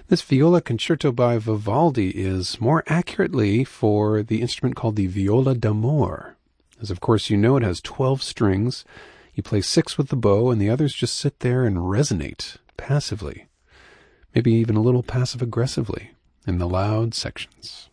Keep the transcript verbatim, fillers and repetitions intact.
This viola concerto by Vivaldi is more accurately for the instrument called the viola d'amore. As of course you know, it has twelve strings. You play six with the bow, and the others just sit there and resonate passively, maybe even a little passive-aggressively in the loud sections.